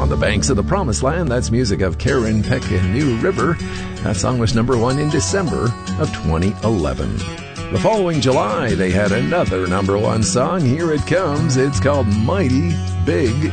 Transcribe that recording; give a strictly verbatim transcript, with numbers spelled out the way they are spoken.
On the Banks of the Promised Land, that's music of Karen Peck and New River. That song was number one in December of twenty eleven. The following July, they had another number one song. Here it comes. It's called Mighty Big